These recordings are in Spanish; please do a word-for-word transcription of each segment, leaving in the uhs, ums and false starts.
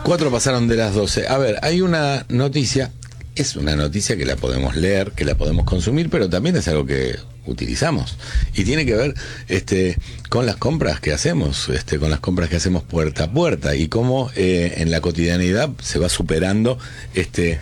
Cuatro pasaron de las doce. A ver, hay una noticia, es una noticia que la podemos leer, que la podemos consumir, pero también es algo que utilizamos. Y tiene que ver este, con las compras que hacemos, este, con las compras que hacemos puerta a puerta, y cómo eh, en la cotidianidad se va superando este...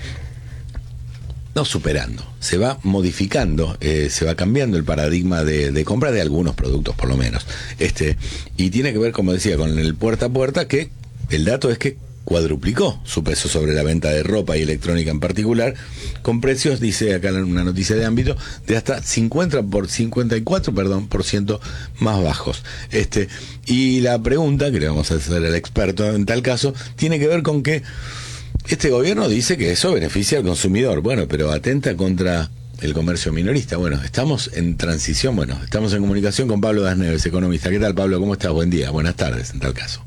No superando, se va modificando, eh, se va cambiando el paradigma de, de compra de algunos productos, por lo menos. Este, y tiene que ver, como decía, con el puerta a puerta, que el dato es que cuadruplicó su peso sobre la venta de ropa y electrónica en particular, con precios, dice acá una noticia de ámbito, de hasta cincuenta por cincuenta y cuatro, perdón, por ciento más bajos. Este, y la pregunta que le vamos a hacer al experto en tal caso tiene que ver con que este gobierno dice que eso beneficia al consumidor, bueno, pero atenta contra el comercio minorista. Bueno, estamos en transición, bueno, estamos en comunicación con Pablo Das Neves, economista. ¿Qué tal, Pablo? ¿Cómo estás? Buen día, buenas tardes, en tal caso.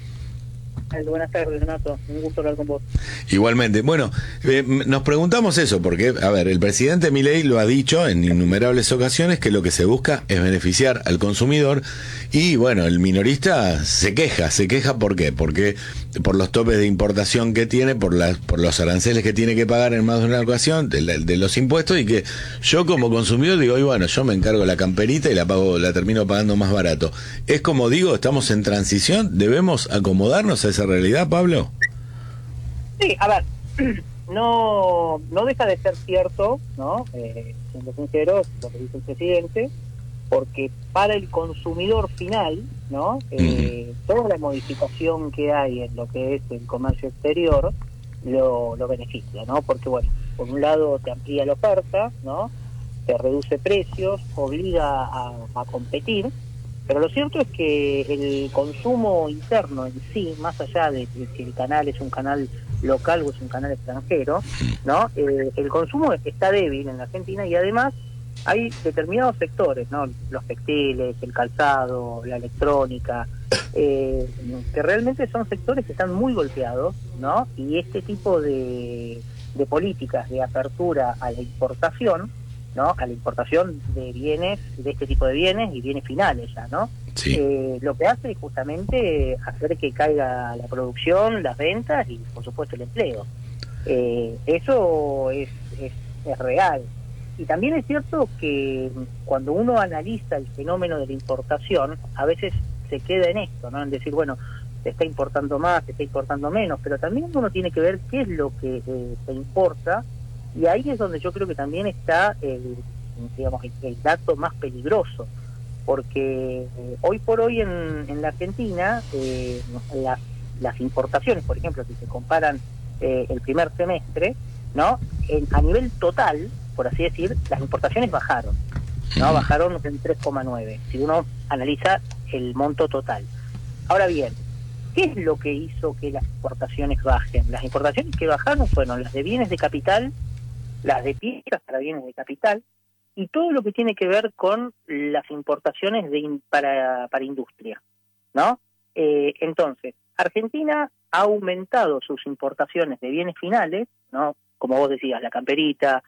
Buenas tardes, Renato. Un gusto hablar con vos. Igualmente. Bueno, eh, nos preguntamos eso, porque, a ver, el presidente Milei lo ha dicho en innumerables ocasiones que lo que se busca es beneficiar al consumidor, y bueno, el minorista se queja. ¿Se queja por qué? Porque por los topes de importación que tiene, por, la, por los aranceles que tiene que pagar en más de una ocasión, de, la, de los impuestos, y que yo como consumidor digo, y bueno, yo me encargo la camperita y la pago, la termino pagando más barato. Es como digo, estamos en transición, debemos acomodarnos a esa realidad, Pablo. Sí, a ver, no no deja de ser cierto, ¿no? Eh, siendo sinceros, lo que dice el presidente, porque para el consumidor final, ¿no? Eh, uh-huh. Toda la modificación que hay en lo que es el comercio exterior lo, lo beneficia, ¿no? Porque, bueno, por un lado te amplía la oferta, ¿no? Te reduce precios, obliga a, a competir. Pero lo cierto es que el consumo interno en sí, más allá de si el canal es un canal local o es un canal extranjero, ¿no? Eh, el consumo está débil en la Argentina, y además hay determinados sectores, ¿no? Los textiles, el calzado, la electrónica, eh, que realmente son sectores que están muy golpeados, ¿no? Y este tipo de, de políticas de apertura a la importación, ¿no? A la importación de bienes, de este tipo de bienes y bienes finales ya, ¿no? Sí. Eh, lo que hace es justamente hacer que caiga la producción, las ventas y, por supuesto, el empleo. Eh, eso es, es, es real. Y también es cierto que cuando uno analiza el fenómeno de la importación, a veces se queda en esto, ¿no? En decir, bueno, se está importando más, se está importando menos, pero también uno tiene que ver qué es lo que eh, se importa. Y ahí es donde yo creo que también está el, digamos, el, el dato más peligroso, porque eh, hoy por hoy en, en la Argentina eh, las, las importaciones, por ejemplo, si se comparan eh, el primer semestre, ¿no? En, a nivel total, por así decir, las importaciones bajaron, ¿no? Bajaron en tres coma nueve, si uno analiza el monto total. Ahora bien, ¿qué es lo que hizo que las importaciones bajen? Las importaciones que bajaron fueron las de bienes de capital, las de piezas para bienes de capital, y todo lo que tiene que ver con las importaciones de in, para, para industria, ¿no? Eh, entonces, Argentina ha aumentado sus importaciones de bienes finales, ¿no? Como vos decías, la camperita,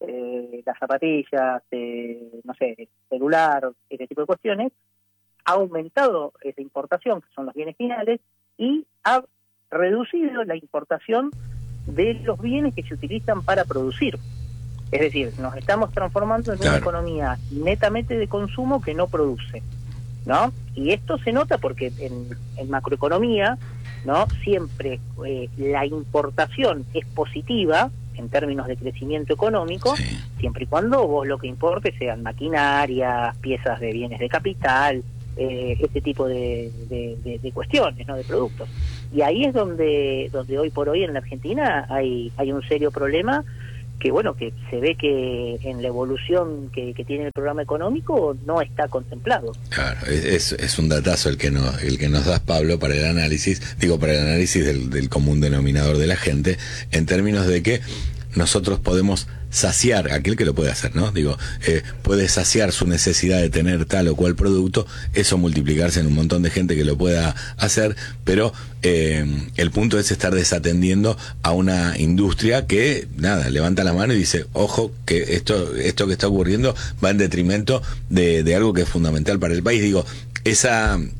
eh, las zapatillas, eh, no sé, celular, ese tipo de cuestiones, ha aumentado esa importación, que son los bienes finales, y ha reducido la importación de los bienes que se utilizan para producir. Es decir, nos estamos transformando en claro. una economía netamente de consumo que no produce, ¿no? Y esto se nota porque en, en macroeconomía, ¿no? Siempre eh, la importación es positiva en términos de crecimiento económico, sí. siempre y cuando vos lo que importe sean maquinarias, piezas de bienes de capital, eh, este tipo de, de, de, de cuestiones, ¿no? De productos. Y ahí es donde donde hoy por hoy en la Argentina hay hay un serio problema, que bueno, que se ve que en la evolución que, que tiene el programa económico no está contemplado. Claro, es, es un datazo el que, no, el que nos das, Pablo, para el análisis, digo, para el análisis del, del común denominador de la gente, en términos de que nosotros podemos saciar, aquel que lo puede hacer, ¿no? Digo, eh, puede saciar su necesidad de tener tal o cual producto, eso multiplicarse en un montón de gente que lo pueda hacer, pero eh, el punto es estar desatendiendo a una industria que, nada, levanta la mano y dice, ojo, que esto esto que está ocurriendo va en detrimento de, de algo que es fundamental para el país. Digo, esa...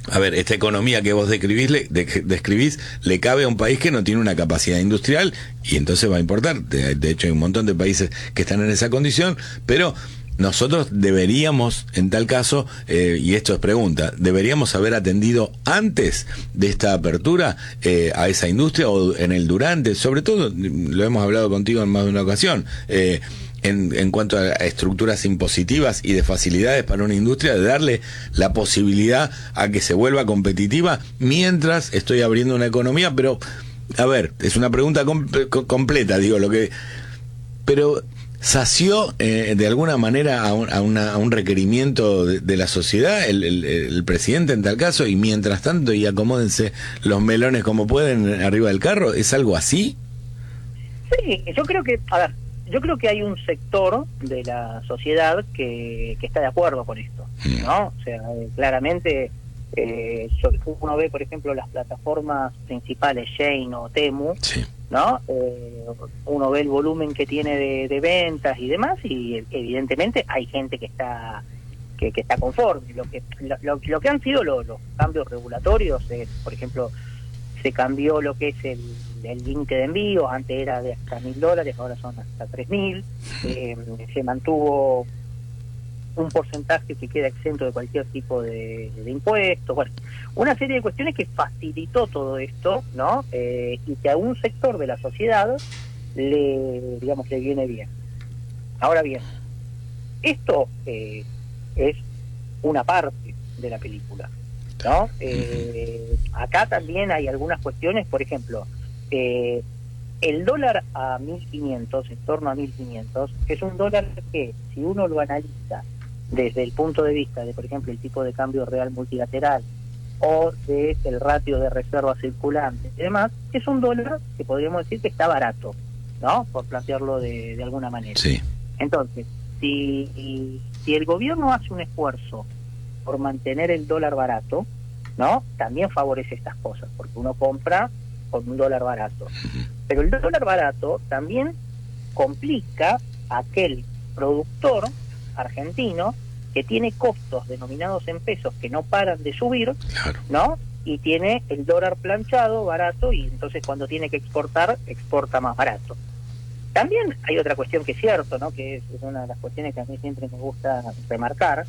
A ver, esta economía que vos describís le, de, describís le cabe a un país que no tiene una capacidad industrial y entonces va a importar. De, de hecho, hay un montón de países que están en esa condición, pero nosotros deberíamos, en tal caso, eh, y esto es pregunta, ¿deberíamos haber atendido antes de esta apertura eh, a esa industria o en el durante? Sobre todo, lo hemos hablado contigo en más de una ocasión, eh, En, en cuanto a estructuras impositivas y de facilidades para una industria, de darle la posibilidad a que se vuelva competitiva mientras estoy abriendo una economía. Pero, a ver, es una pregunta com completa, digo, lo que... Pero, ¿sació eh, de alguna manera a un, a una, a un requerimiento de, de la sociedad el, el, el presidente en tal caso? Y mientras tanto, y acomódense los melones como pueden arriba del carro, ¿es algo así? Sí, yo creo que... A ver, yo creo que hay un sector de la sociedad que, que está de acuerdo con esto, ¿no? O sea, eh, claramente eh, uno ve, por ejemplo, las plataformas principales, Shein o Temu, sí. ¿no? Eh, uno ve el volumen que tiene de, de ventas y demás, y evidentemente hay gente que está que, que está conforme. Lo que lo, lo, lo que han sido los, los cambios regulatorios, es, por ejemplo, se cambió lo que es el el límite de envío, antes era de hasta mil dólares, ahora son hasta tres mil, eh, se mantuvo un porcentaje que queda exento de cualquier tipo de, de impuestos, bueno, una serie de cuestiones que facilitó todo esto, ¿no? Eh, y que a un sector de la sociedad le, digamos, le viene bien. Ahora bien, esto eh, es una parte de la película, ¿no? Eh, acá también hay algunas cuestiones, por ejemplo, Eh, el dólar a mil quinientos, en torno a mil quinientos, es un dólar que, si uno lo analiza desde el punto de vista de, por ejemplo, el tipo de cambio real multilateral o de el ratio de reservas circulantes y demás, es un dólar que podríamos decir que está barato, ¿no? Por plantearlo de, de alguna manera. Sí. Entonces, si, si el gobierno hace un esfuerzo por mantener el dólar barato, ¿no? También favorece estas cosas, porque uno compra con un dólar barato. Pero el dólar barato también complica a aquel productor argentino que tiene costos denominados en pesos que no paran de subir, claro, ¿no? Y tiene el dólar planchado, barato, y entonces cuando tiene que exportar, exporta más barato. También hay otra cuestión que es cierto, ¿no? Que es una de las cuestiones que a mí siempre me gusta remarcar,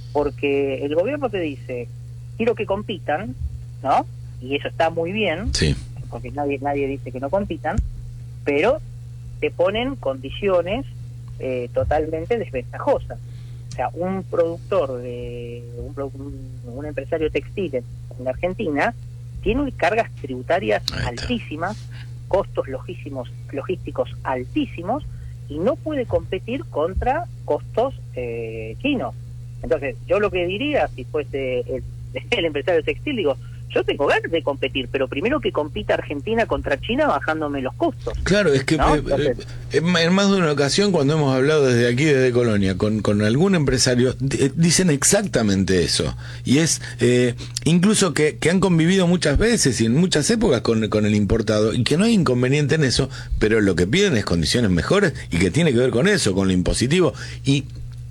porque el gobierno te dice, quiero que compitan, ¿no? Y eso está muy bien, sí, porque nadie nadie dice que no compitan, pero te ponen condiciones eh, totalmente desventajosas. O sea, un productor, de un, un, un empresario textil en, en Argentina tiene cargas tributarias altísimas, costos logísimos, logísticos altísimos, y no puede competir contra costos eh, chinos. Entonces, yo lo que diría, si fuese el, el empresario textil, digo, yo tengo ganas de competir, pero primero que compita Argentina contra China bajándome los costos. Claro, es que ¿no? eh, eh, en más de una ocasión cuando hemos hablado desde aquí, desde Colonia, con, con algún empresario, d- dicen exactamente eso. Y es eh, incluso que, que han convivido muchas veces y en muchas épocas con, con el importado, y que no hay inconveniente en eso, pero lo que piden es condiciones mejores y que tiene que ver con eso, con lo impositivo. Y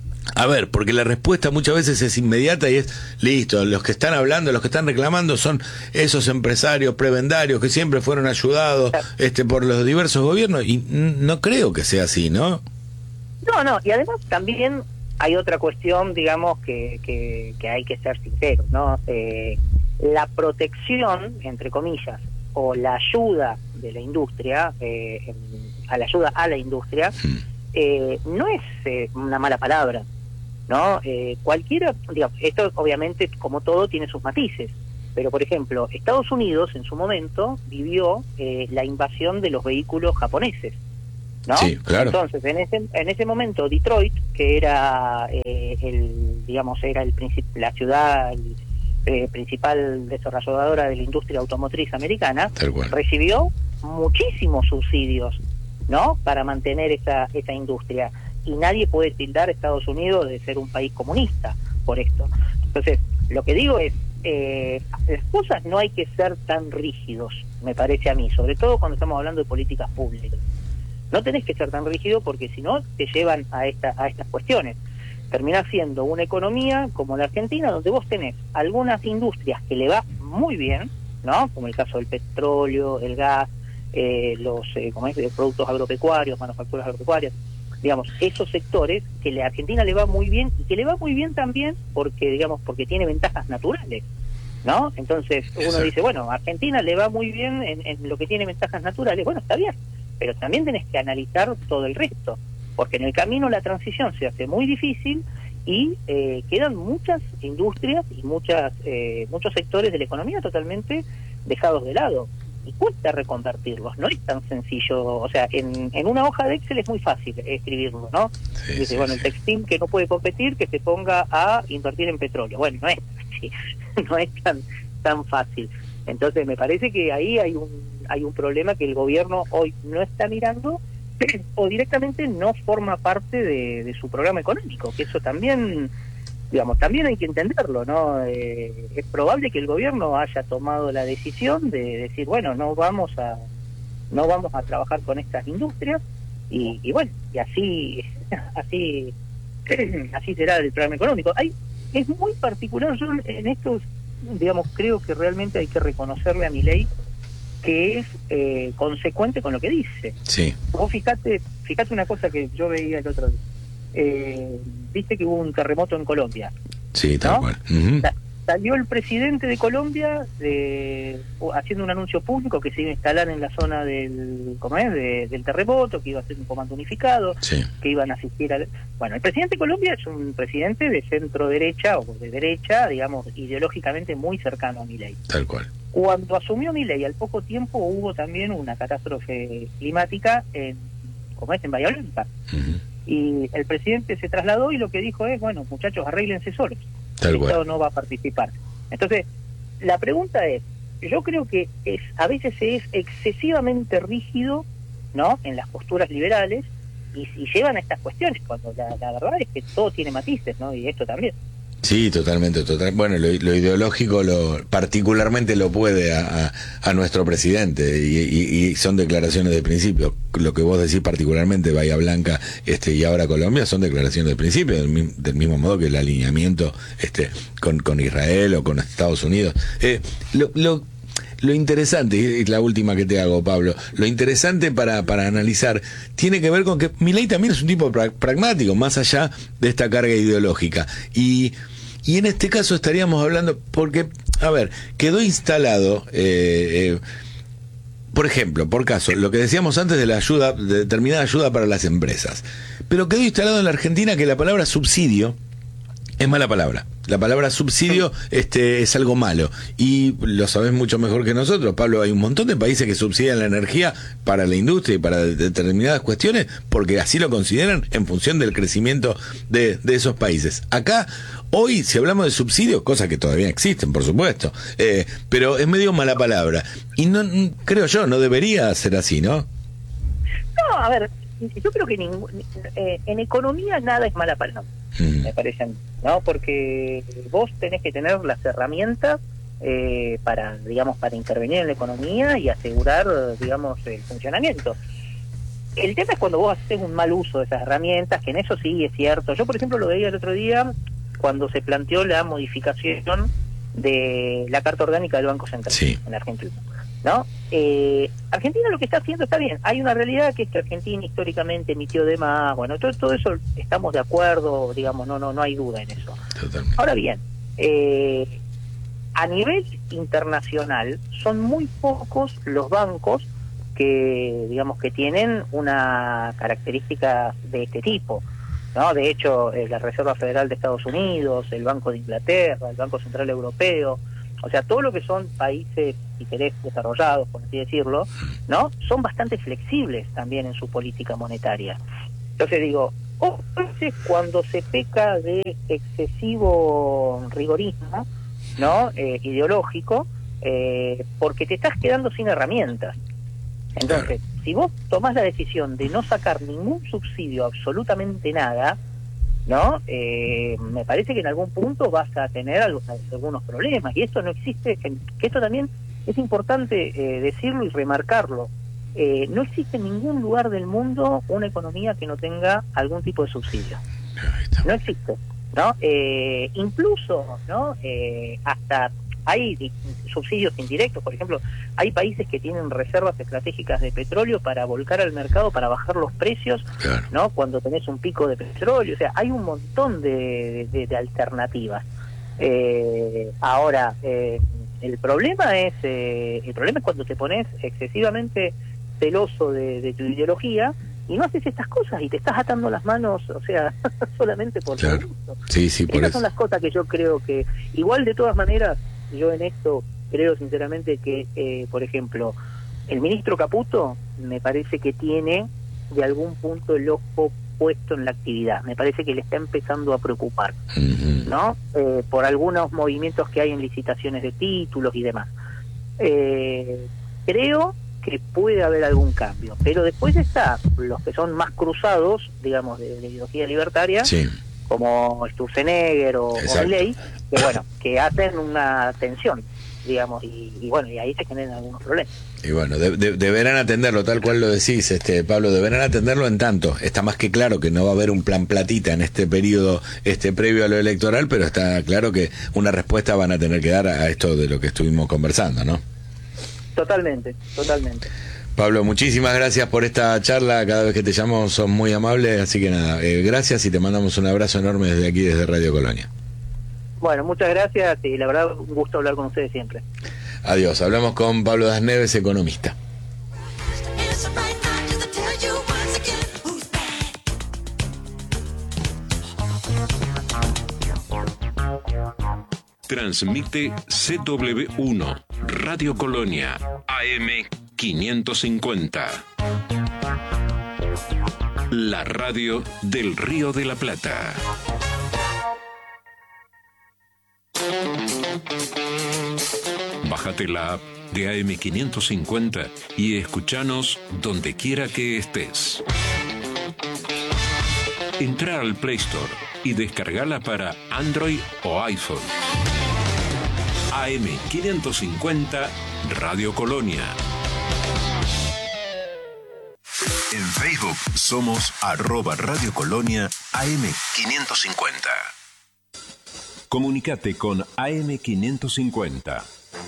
a ver, porque la respuesta muchas veces es inmediata y es, listo, los que están hablando, los que están reclamando son esos empresarios prebendarios que siempre fueron ayudados este por los diversos gobiernos, y no creo que sea así, ¿no? No, no, y además también hay otra cuestión, digamos, que, que, que hay que ser sinceros, ¿no? Eh, la protección, entre comillas, o la ayuda de la industria, eh, a la ayuda a la industria, hmm. eh, no es eh, una mala palabra, ¿no? Eh, cualquiera, digamos, esto obviamente, como todo, tiene sus matices, pero por ejemplo, Estados Unidos en su momento vivió eh, la invasión de los vehículos japoneses, ¿no? Sí, claro. Entonces, en ese en ese momento Detroit, que era eh, el, digamos, era el princip- la ciudad el, eh, principal desarrolladora de la industria automotriz americana, recibió muchísimos subsidios, ¿no? Para mantener esa esa industria. Y nadie puede tildar a Estados Unidos de ser un país comunista por esto. Entonces, lo que digo es, eh, las cosas no hay que ser tan rígidos, me parece a mí, sobre todo cuando estamos hablando de políticas públicas. No tenés que ser tan rígido porque si no te llevan a esta a estas cuestiones. termina siendo una economía como la Argentina, donde vos tenés algunas industrias que le va muy bien, ¿no? Como el caso del petróleo, el gas, eh, los eh, como es, productos agropecuarios, manufacturas agropecuarias, digamos, esos sectores que a la Argentina le va muy bien, y que le va muy bien también porque, digamos, porque tiene ventajas naturales, ¿no? Entonces uno Exacto. dice, bueno, a Argentina le va muy bien en, en lo que tiene ventajas naturales, bueno, está bien, pero también tenés que analizar todo el resto, porque en el camino la transición se hace muy difícil y eh, quedan muchas industrias y muchas eh, muchos sectores de la economía totalmente dejados de lado, y cuesta reconvertirlos, no es tan sencillo, o sea, en, en una hoja de Excel es muy fácil escribirlo, ¿no? Sí, Dice, sí, bueno, sí. el textil que no puede competir, que se ponga a invertir en petróleo. Bueno, no es así, no es tan tan fácil. Entonces me parece que ahí hay un hay un problema que el gobierno hoy no está mirando o directamente no forma parte de, de su programa económico, que eso también, digamos, también hay que entenderlo, ¿no? Eh, es probable que el gobierno haya tomado la decisión de decir, bueno, no vamos a no vamos a trabajar con estas industrias y, y bueno, y así así así será el programa económico. Hay es muy particular, yo en estos, digamos, creo que realmente hay que reconocerle a Milei que es eh, consecuente con lo que dice. Sí. Vos fijate, fijate una cosa que yo veía el otro día. Eh, viste que hubo un terremoto en Colombia. Sí, tal ¿no? cual. Uh-huh. Sa- Salió el presidente de Colombia de, haciendo un anuncio público que se iba a instalar en la zona del, ¿cómo es? De, del terremoto, que iba a ser un comando unificado, Sí. que iban a asistir al... Bueno, el presidente de Colombia es un presidente de centro derecha o de derecha, digamos, ideológicamente muy cercano a Milei. Tal cual. Cuando asumió Milei, al poco tiempo hubo también una catástrofe climática en, como es, en Bahía Blanca. Uh-huh. Y el presidente se trasladó y lo que dijo es, bueno, muchachos, arréglense solos. Tal El cual. Estado no va a participar. Entonces, la pregunta es, yo creo que es a veces se es excesivamente rígido, ¿no?, en las posturas liberales y, y llevan a estas cuestiones, cuando la, la verdad es que todo tiene matices, ¿no?, y esto también. Sí, totalmente, total. Bueno, lo, lo ideológico lo particularmente lo puede a, a, a nuestro presidente y, y, y son declaraciones de principio. Lo que vos decís particularmente Bahía Blanca este y ahora Colombia son declaraciones de principio, del, mi- del mismo modo que el alineamiento este con, con Israel o con Estados Unidos. Eh, lo, lo Lo interesante, y la última que te hago, Pablo, lo interesante para, para analizar tiene que ver con que Milei también es un tipo pra- pragmático, más allá de esta carga ideológica. Y, y en este caso estaríamos hablando, porque, a ver, quedó instalado, eh, eh, por ejemplo, por caso, lo que decíamos antes de la ayuda, de determinada ayuda para las empresas, pero quedó instalado en la Argentina que la palabra subsidio es mala palabra. La palabra subsidio este, es algo malo. Y lo sabés mucho mejor que nosotros, Pablo. Hay un montón de países que subsidian la energía para la industria y para de- determinadas cuestiones porque así lo consideran en función del crecimiento de, de esos países. Acá, hoy, si hablamos de subsidios, cosas que todavía existen, por supuesto, eh, pero es medio mala palabra. Y no creo yo, no debería ser así, ¿no? No, a ver, yo creo que ningún, eh, en economía nada es mala palabra, Mm. me parece a mí, ¿no? Porque vos tenés que tener las herramientas eh, para, digamos, para intervenir en la economía y asegurar, digamos, el funcionamiento. El tema es cuando vos haces un mal uso de esas herramientas, que en eso sí es cierto. Yo, por ejemplo, lo veía el otro día cuando se planteó la modificación de la Carta Orgánica del Banco Central Sí. en Argentina, ¿no? Eh, Argentina lo que está haciendo está bien. Hay una realidad que es que Argentina históricamente emitió de más, bueno, todo, todo eso estamos de acuerdo, digamos, no no no hay duda en eso. Totalmente. Ahora bien, eh, a nivel internacional son muy pocos los bancos que, digamos, que tienen una característica de este tipo, ¿no? De hecho, eh, la Reserva Federal de Estados Unidos, el Banco de Inglaterra, el Banco Central Europeo, o sea, todo lo que son países, si querés, desarrollados, por así decirlo, ¿no?, son bastante flexibles también en su política monetaria. Entonces digo, oh, a veces cuando se peca de excesivo rigorismo, ¿no?, eh, ideológico, eh, porque te estás quedando sin herramientas. Entonces, si vos tomás la decisión de no sacar ningún subsidio, absolutamente nada, ¿no?, eh, me parece que en algún punto vas a tener algo, algunos problemas, y esto no existe, que esto también es importante eh, decirlo y remarcarlo. Eh, no existe en ningún lugar del mundo una economía que no tenga algún tipo de subsidio. Ahí está. No existe, ¿no? Eh, incluso, ¿no? Eh, hasta hay subsidios indirectos, por ejemplo, hay países que tienen reservas estratégicas de petróleo para volcar al mercado, para bajar los precios, claro, ¿no? Cuando tenés un pico de petróleo, o sea, hay un montón de, de, de alternativas. Eh, ahora, eh, el problema es eh, el problema es cuando te pones excesivamente celoso de, de tu ideología y no haces estas cosas y te estás atando las manos, o sea, solamente por claro. tu gusto. Sí, sí, por Esas eso. son las cosas que yo creo que, igual de todas maneras, yo en esto creo sinceramente que, eh, por ejemplo, el ministro Caputo me parece que tiene de algún punto el ojo puesto en la actividad, me parece que le está empezando a preocupar, uh-huh. ¿no? Eh, por algunos movimientos que hay en licitaciones de títulos y demás. Eh, creo que puede haber algún cambio, pero después está los que son más cruzados, digamos, de, de ideología libertaria, sí, como Sturzenegger o Milei, que bueno, que hacen una tensión, digamos, y, y bueno, y ahí se generan algunos problemas. Y bueno, de, de, deberán atenderlo, tal cual lo decís, este Pablo, deberán atenderlo en tanto. Está más que claro que no va a haber un plan platita en este periodo este previo a lo electoral, pero está claro que una respuesta van a tener que dar a esto de lo que estuvimos conversando, ¿no? Totalmente, totalmente. Pablo, muchísimas gracias por esta charla. Cada vez que te llamo sos muy amable, así que nada, eh, gracias y te mandamos un abrazo enorme desde aquí, desde Radio Colonia. Bueno, muchas gracias y la verdad un gusto hablar con ustedes siempre. Adiós, hablamos con Pablo Das Neves, economista. Transmite C W uno, Radio Colonia, A M quinientos cincuenta. La radio del Río de la Plata. Bájate la app de A M quinientos cincuenta y escúchanos donde quiera que estés. Entra al Play Store y descargala para Android o iPhone. A M quinientos cincuenta Radio Colonia. En Facebook somos arroba Radio Colonia A M quinientos cincuenta. Comunicate con A M quinientos cincuenta.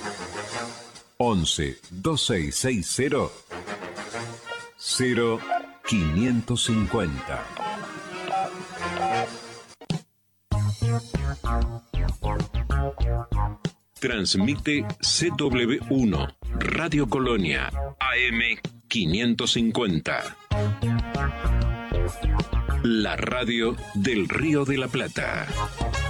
once, veintiséis sesenta, cero quinientos cincuenta. Transmite C W uno, Radio Colonia, A M quinientos cincuenta. La radio del Río de la Plata.